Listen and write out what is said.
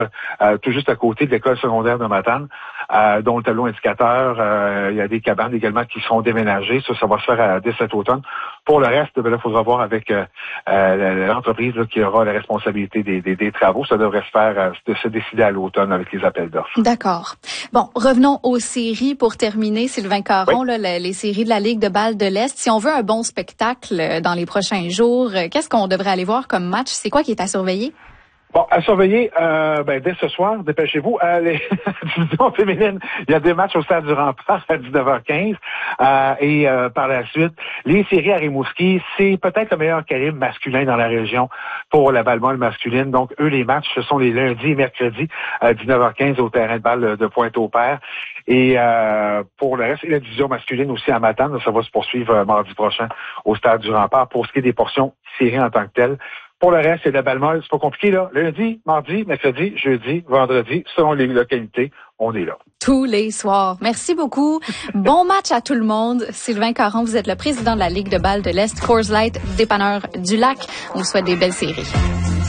tout juste à côté de l'école secondaire de Matane, dont le tableau indicateur, il y a des cabanes également qui seront déménagées. Ça va se faire dès cet automne. Pour le reste, il faudra voir avec l'entreprise qui aura la responsabilité des travaux. Ça devrait se décider à l'automne avec les appels d'offres. D'accord. Bon, revenons aux séries pour terminer, Sylvain Caron, oui. les séries de la Ligue de balle de l'Est. Si on veut un bon spectacle dans les prochains jours, qu'est-ce qu'on devrait aller voir comme match? C'est quoi qui est à surveiller? Bon, à surveiller, dès ce soir, dépêchez-vous. Les divisions féminines, il y a des matchs au Stade du Rempart à 19h15. Et par la suite, les séries à Rimouski, c'est peut-être le meilleur calibre masculin dans la région pour la balle molle masculine. Donc, eux, les matchs, ce sont les lundis et mercredis à 19h15 au terrain de balle de Pointe-au-Père. Et pour le reste, et la division masculine aussi à Matane, ça va se poursuivre mardi prochain au Stade du Rempart pour ce qui est des portions séries en tant que telles. Pour le reste, c'est de la balle molle. C'est pas compliqué, là. Lundi, mardi, mercredi, jeudi, vendredi, selon les localités, on est là. Tous les soirs. Merci beaucoup. Bon match à tout le monde. Sylvain Caron, vous êtes le président de la Ligue de balle de l'Est, Coors Light, dépanneur du Lac. On vous souhaite des belles séries.